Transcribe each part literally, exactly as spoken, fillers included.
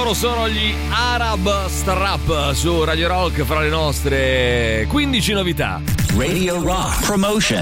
Loro sono gli Arab Strap su Radio Rock, fra le nostre quindici novità. Radio Rock Promotion.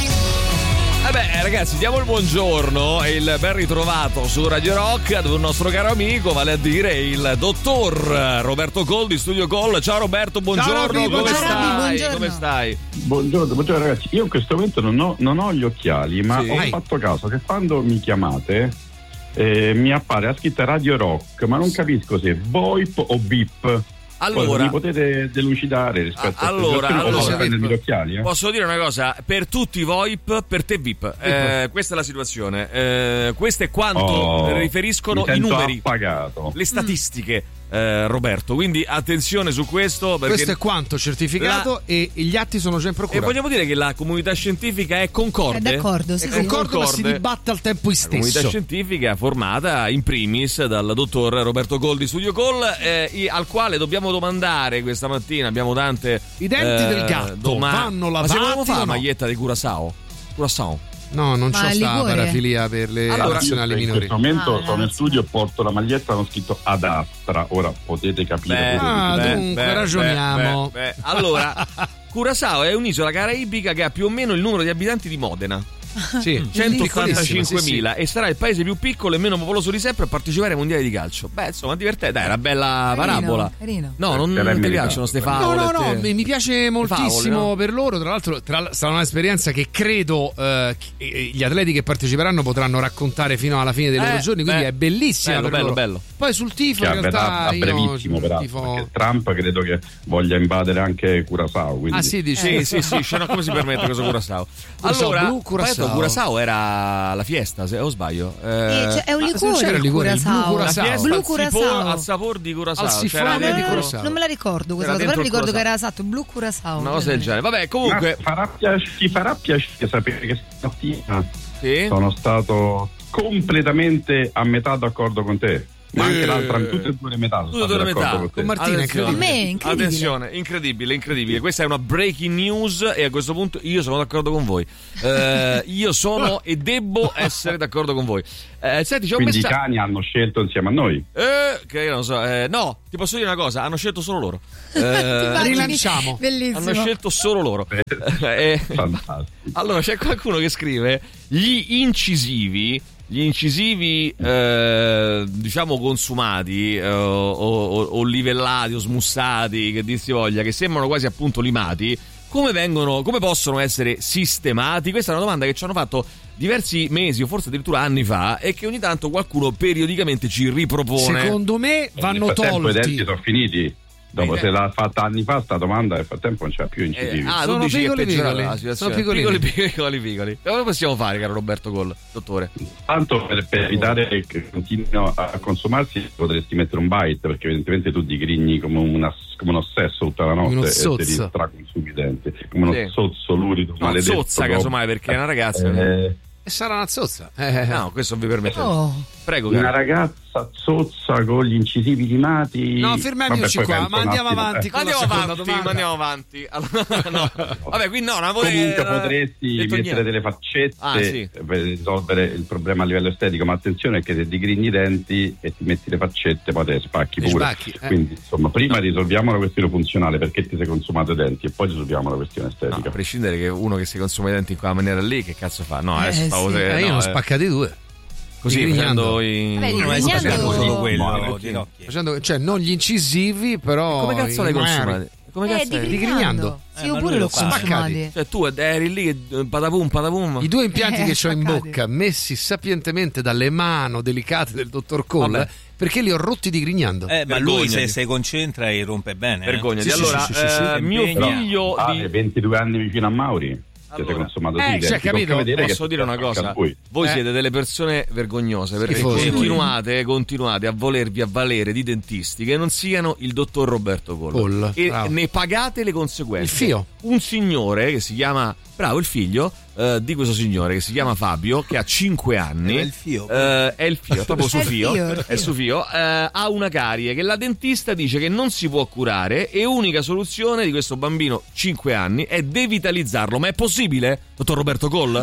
Eh beh, ragazzi, diamo il buongiorno e il ben ritrovato su Radio Rock ad un nostro caro amico, vale a dire il dottor Roberto Col di Studio Col. Ciao Roberto, buongiorno. Ciao, Robby, come buongiorno, stai? buongiorno. Come stai? Buongiorno, buongiorno ragazzi. Io in questo momento non ho, non ho gli occhiali, ma Sì. ho fatto caso che quando mi chiamate eh, mi appare la scritta Radio Rock, ma non capisco se VoIP o Beep. Allora, mi potete delucidare rispetto a- a allora, questa allora, situazione? Posso prendere gli occhiali, eh? Posso dire una cosa? Per tutti VoIP, per te VIP. Eh, questa è la situazione. Eh, questo è quanto Oh, riferiscono mi i sento numeri, appagato. le statistiche. Eh, Roberto, quindi attenzione su questo, perché Questo è quanto certificato la... e gli atti sono già in procura. E vogliamo dire che la comunità scientifica è concorde. È d'accordo, sì, È sì. Concordo, ma si dibatte al tempo La stesso. comunità scientifica formata in primis dal dottor Roberto Col di Studio Col, eh, al quale dobbiamo domandare questa mattina. Abbiamo tante. I denti eh, del gatto doma- vanno Ma se lavati vogliamo fare o la no? maglietta di Curaçao? Curaçao. No, non Ma c'ho il sta liquore? parafilia per le Allora, nazionali in minori. questo momento Ah, sono in no. studio e porto la maglietta con scritto ad Astra. Ora potete capire Beh, pure Ah, di- beh, dunque, beh, ragioniamo. beh, beh. Allora, Curaçao è un'isola caraibica che ha più o meno il numero di abitanti di Modena. Sì, centottantacinquemila, e sarà il paese più piccolo e meno popoloso di sempre a partecipare ai mondiali di calcio. Beh, insomma, divertente, dai, è una bella Carino, parabola. carino. No, non, Per non ti meritato. piacciono ste No, favole? no, a no, te? mi mi piace moltissimo favole, no? per loro. Tra l'altro, tra, sarà un'esperienza che credo eh, che gli atleti che parteciperanno potranno raccontare fino alla fine dei loro Eh, giorni. Quindi beh, è bellissima bello, per bello, loro. bello. Poi sul tifo, che in avverrà realtà, a io brevissimo sul peraltro, tifo- perché Trump credo che voglia invadere anche Curaçao, quindi Ah, sì, dici? Sì, sì, sì, cioè, no, come si permette questo Curaçao? Curaçao Allora, blu, Curaçao. tra l'altro, Curaçao era la fiesta, se o sbaglio. Eh, Eh, cioè, è un ma se non liquore c'era il il liquore, il blu Curaçao. la Curaçao. fiesta Blu al, sipor- Curaçao. al sapor di Curaçao. Al sifone C'era di dentro- Curaçao. Non me la ricordo questa Era cosa, però dentro il ricordo che Curaçao. era esatto blu Curaçao. Una cosa del genere. Vabbè, Ma comunque. farà piace- ti farà piacere sapere che stamattina Sì? sono stato completamente a metà d'accordo con te. Ma anche Eh. l'altra, tutte e due le metà sono Tutte e state due le d'accordo metà. con te. Con Martina, Attenzione. Con me, incredibile. Attenzione, incredibile, incredibile. Questa è una breaking news e a questo punto io sono d'accordo con voi. Eh, io sono e debbo essere d'accordo con voi. Eh, senti, c'è un Quindi i messaggio. cani hanno scelto insieme a noi. Eh, che io non so. eh, no, ti posso dire una cosa, hanno scelto solo loro. Ti Eh, immagini? rilanciamo. Bellissimo. hanno scelto solo loro. Eh, Fantastico. allora c'è qualcuno che scrive gli incisivi gli incisivi eh, diciamo consumati eh, o, o, o livellati o smussati, che dir si voglia, che sembrano quasi appunto limati, come vengono, come possono essere sistemati? Questa è una domanda che ci hanno fatto diversi mesi o forse addirittura anni fa e che ogni tanto qualcuno periodicamente ci ripropone. Secondo me vanno Nel frattempo i tolti. denti sono finiti. Dopo, Eh. se l'ha fatta anni fa sta domanda, nel frattempo non c'è più incisivi. Eh, ah, Sono tu dici piccoli, che peggiora piccoli. la situazione. Sono piccolini. piccoli piccoli piccoli. Come possiamo fare, caro Roberto Col, dottore? Tanto per, per evitare che continuino a consumarsi potresti mettere un bite, perché evidentemente tu digrigni come, una, come un ossesso tutta la Uno notte e zozzo. ti straconsumi i denti, come uno Sì. zozzo lurido, No, maledetto. zozza, casomai, perché è una ragazza. Eh, E sarà una zozza. Eh, No, questo vi permette. Oh. Prego, una caro. ragazza zozza con gli incisivi limati. No, fermiamoci Vabbè, poi qua, penso ma un andiamo attimo, avanti. eh. con la Andiamo seconda avanti, domanda. ma andiamo avanti. Allora, no. Vabbè, quindi no, non vorrei. Comunque non- potresti detto mettere niente. delle faccette Ah, sì. per risolvere il problema a livello estetico, ma attenzione che se digrigni i denti e ti metti le faccette poi te le spacchi Le pure. spacchi, eh. Quindi insomma prima risolviamo la questione funzionale, perché ti sei consumato i denti, e poi risolviamo la questione No, estetica. a prescindere che uno che si consuma i denti in quella maniera lì, che cazzo fa? No, Eh, adesso stavo sì. se- Eh, io no, ne ho eh, spaccati due. così digrignando. facendo i Vabbè, Non è Disegnando- stato solo quello, No, Ginocchi. Facendo, cioè, non gli incisivi, però. come cazzo l'hai i magari- consumati? Come Eh, cazzo l'hai- digrignando. digrignando. Sì, Eh, io ma pure lui l'ho lo fa. consumati. Cioè tu eri lì che eh, patapum patapum. I due impianti Eh, che ho in spaccati. bocca, messi sapientemente dalle mani delicate del dottor Cole, Vabbè. perché li ho rotti digrignando. Eh, ma lui Vergognati. se si concentra e rompe bene. eh. Vergognati. Sì, sì, Allora, sì, sì, sì, eh, sì. mio Impegna. figlio Ah, di ventidue anni vicino a Mauri. Che Allora. sei consumato Eh, sì, i cioè, denti, capito? tocca vedere Posso che dire una cosa? Voi. Voi Eh. siete delle persone vergognose perché Schifosi. continuate, continuate a volervi avvalere di dentisti che non siano il dottor Roberto Col. Col, E bravo. ne pagate le conseguenze. Il fio. Un signore che si chiama, bravo, il figlio eh, di questo signore che si chiama Fabio, che ha cinque anni. È il fio. Eh, è il fio, è proprio È suo il fio. fio, il È il suo fio. eh, ha una carie che la dentista dice che non si può curare e unica soluzione di questo bambino cinque anni è devitalizzarlo. Ma è possibile, dottor Roberto Col?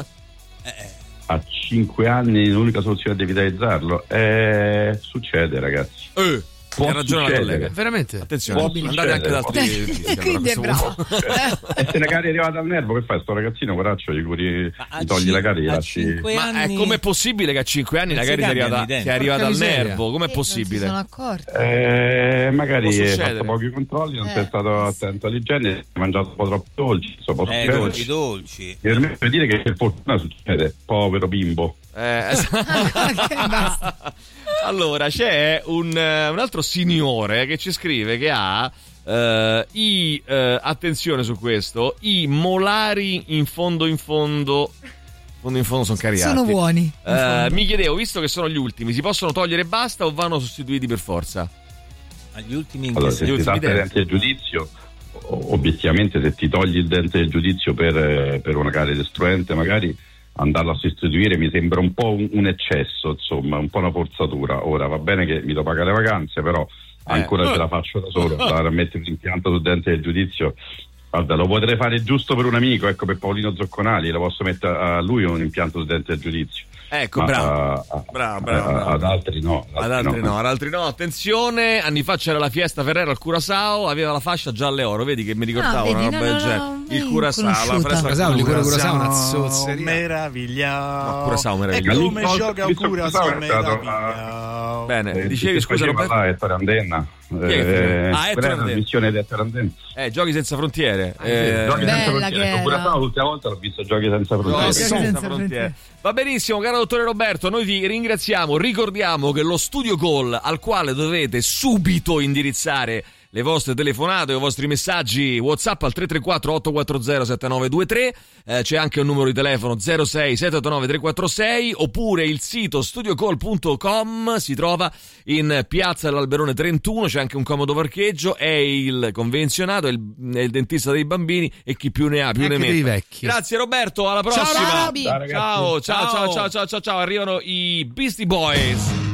A cinque anni l'unica soluzione è devitalizzarlo. Eh, succede, ragazzi. Eh. Ha ragione la collega. Veramente? Attenzione, Può andate anche da altri. E quindi è bravo. E se la carie è arrivata al nervo, che fai? Sto ragazzino, poraccio, gli curi, gli togli la carie, gli lasci... Ma è com'è possibile che a cinque anni la carie sia arrivata, sia arrivata al nervo? Com'è possibile? Non si sono accorti. Eh, magari hai fatto pochi controlli, non eh. sei stato attento all'igiene, hai mangiato un po' troppo dolci. So, eh, dolci, dolci. Per me per dire che per fortuna succede, povero bimbo. Eh, allora c'è un, un altro signore che ci scrive che ha uh, i uh, attenzione su questo, i molari in fondo in fondo fondo in fondo sono cariati, sono buoni. Uh, mi chiedevo, visto che sono gli ultimi, si possono togliere e basta o vanno sostituiti per forza? Agli ultimi, allora, se ti salta il dente del giudizio, obiettivamente se ti togli il dente del giudizio per, per una carie destruente, magari andarlo a sostituire mi sembra un po' un, un eccesso, insomma, un po' una forzatura. Ora va bene che mi do pagare le vacanze, però ancora eh. ce la faccio da solo, andare a mettere un impianto sul dente del giudizio. Guarda, lo potrei fare giusto per un amico, ecco, per Paolino Zocconali, lo posso mettere a lui un impianto sul dente del giudizio. Ecco, ma bravo. A, bravo, bravo, bravo. Ad altri no. Ad altri no. no, ad altri no. Attenzione, anni fa c'era la Fiesta Ferrera al Curaçao, aveva la fascia gialle oro, vedi che mi ricordavo ah, una roba no, del no, genere. no, il Curaçao, la fresca Curaçao, il liquore Curaçao, una zozzeria. Meravigliato. No, Curaçao meraviglioso. E come gioca un Curaçao meravigliato. Bene, eh, dicevi scusa Roberto? Là, Ettore Andenna. Eh, ah, Ettore Andenna. Missione di Ettore Andenna. Eh, Giochi senza frontiere. Ah, eh, giochi senza frontiere. Ecco, Curaçao l'ultima volta l'ho visto Giochi senza frontiere. Giochi senza, senza frontiere. Va benissimo, caro dottore Roberto, noi vi ringraziamo, ricordiamo che lo studio call al quale dovete subito indirizzare le vostre telefonate o i vostri messaggi WhatsApp al tre tre quattro otto quattro zero sette nove due tre, eh, c'è anche un numero di telefono zero sei sette otto nove tre quattro sei, oppure il sito studio call punto com, si trova in piazza dell'Alberone trentuno, c'è anche un comodo parcheggio, è il convenzionato, è il, è il dentista dei bambini e chi più ne ha più anche ne mette. Vecchi. Grazie Roberto, alla prossima. Ciao, ciao, ciao, ciao, ciao, ciao, ciao, arrivano i Beastie Boys.